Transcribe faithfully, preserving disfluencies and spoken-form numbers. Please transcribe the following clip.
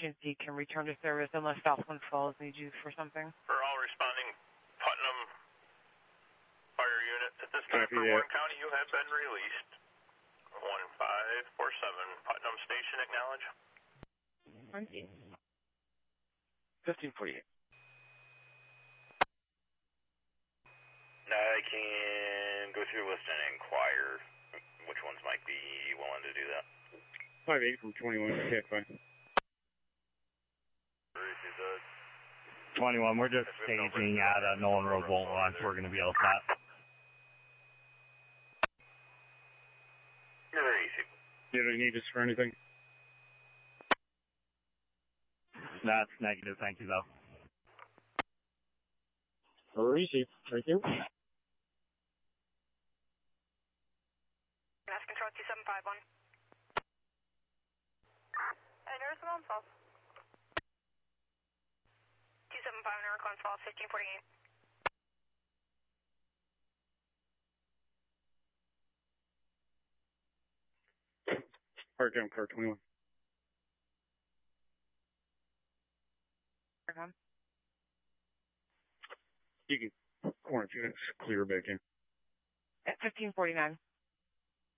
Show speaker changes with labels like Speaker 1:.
Speaker 1: emergency can return to service unless Southland Falls needs you for something.
Speaker 2: For all responding Putnam fire units, at this time
Speaker 3: Copy
Speaker 2: for
Speaker 3: that.
Speaker 2: Warren County, you have been released. one five four seven, Putnam Station, acknowledge.
Speaker 3: fifteen forty-eight.
Speaker 4: I can go through the list and inquire which ones might be willing to do that.
Speaker 3: five eight from twenty-one, K five.
Speaker 5: twenty-one, we're just staging at a Nolan Road Bolt launch. We're going to be all set.
Speaker 4: You're easy.
Speaker 3: Do you need us for anything?
Speaker 5: That's negative, thank you, though.
Speaker 3: Receive. Thank you.
Speaker 6: Mass Control two seven five one. And there's one false. two seven five, Norcon Falls, fifteen forty-eight.
Speaker 3: Hard jump car twenty-one. You can corner two, clear back in.
Speaker 1: At fifteen forty-nine.